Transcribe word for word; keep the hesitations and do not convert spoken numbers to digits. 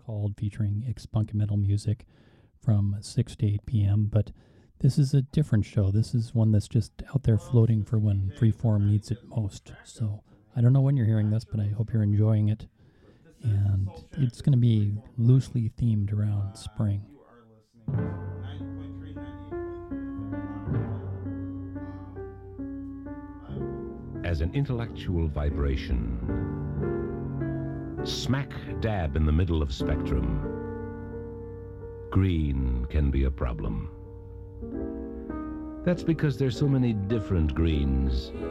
called, featuring expunkimental music from six to eight p m. But this is a different show. This is one that's just out there floating for when Freeform needs it most. So I don't know when you're hearing this, but I hope you're enjoying it. And it's going to be loosely themed around spring. As an intellectual vibration, smack dab in the middle of spectrum, green can be a problem. That's because there's so many different greens